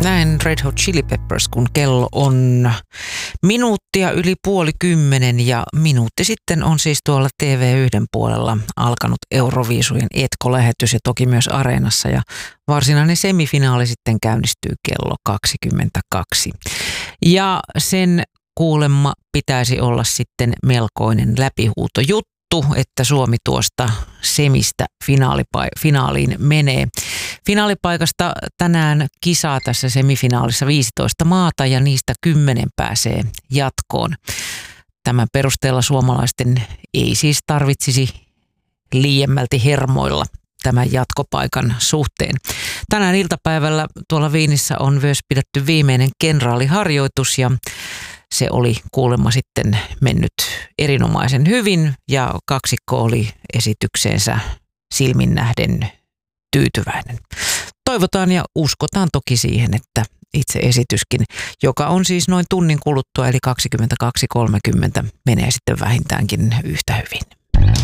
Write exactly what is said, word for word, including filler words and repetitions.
Näin Red Hot Chili Peppers, kun kello on minuuttia yli puoli kymmenen ja minuutti sitten on siis tuolla T V yksi puolella alkanut Euroviisujen Etko-lähetys ja toki myös Areenassa ja varsinainen semifinaali sitten käynnistyy kello kaksikymmentäkaksi. Ja sen kuulemma pitäisi olla sitten melkoinen läpihuutojuttu, että Suomi tuosta semistä finaalipa- finaaliin menee. Finaalipaikasta tänään kisaa tässä semifinaalissa viisitoista maata ja niistä kymmenen pääsee jatkoon. Tämän perusteella suomalaisten ei siis tarvitsisi liiemmälti hermoilla tämän jatkopaikan suhteen. Tänään iltapäivällä tuolla Viinissä on myös pidetty viimeinen kenraaliharjoitus ja se oli kuulemma sitten mennyt erinomaisen hyvin ja kaksikko oli esitykseensä silmin nähden tyytyväinen. Toivotaan ja uskotaan toki siihen, että itse esityskin, joka on siis noin tunnin kuluttua eli kaksikymmentäkaksi kolmekymmentä, menee sitten vähintäänkin yhtä hyvin.